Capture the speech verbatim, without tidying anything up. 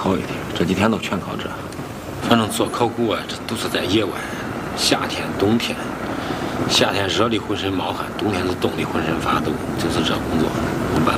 好一点。这几天都全靠这。反正做考古啊，这都是在野外，夏天、冬天，夏天热的浑身冒汗，冬天是冻的浑身发抖，就是这工作，没办法。